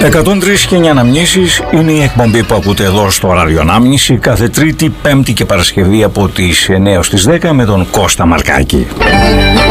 103 και 9 αναμνήσεις είναι η εκπομπή που ακούτε εδώ στο Ραδιονάμνηση κάθε Τρίτη, Πέμπτη και Παρασκευή από τις 9 ως τις 10 με τον Κώστα Μαρκάκη.